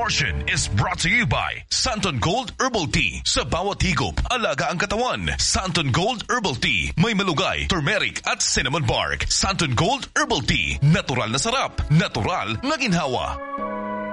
portion is brought to you by Santon Gold Herbal Tea. Sa bawat higop, alaga ang katawan. Santon Gold Herbal Tea. May malugay, turmeric at cinnamon bark. Santon Gold Herbal Tea. Natural na sarap. Natural na ginhawa.